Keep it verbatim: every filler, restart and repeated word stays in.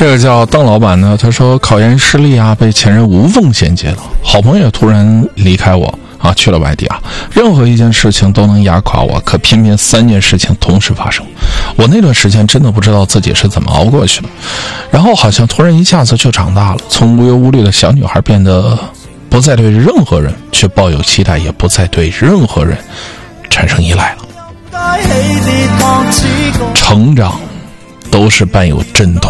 这个叫邓老板呢，他说考研失利啊，被前任无缝衔接了，好朋友突然离开我啊，去了外地啊，任何一件事情都能压垮我，可偏偏三件事情同时发生，我那段时间真的不知道自己是怎么熬过去的，然后好像突然一下子就长大了，从无忧无虑的小女孩变得不再对任何人却抱有期待，也不再对任何人产生依赖了。成长都是伴有震动